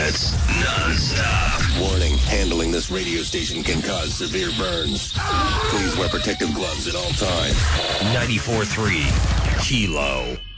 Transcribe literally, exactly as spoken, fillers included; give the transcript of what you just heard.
minutes, non-stop. Warning, handling this radio station can cause severe burns. Please wear protective gloves at all times. ninety-four point three Kilo.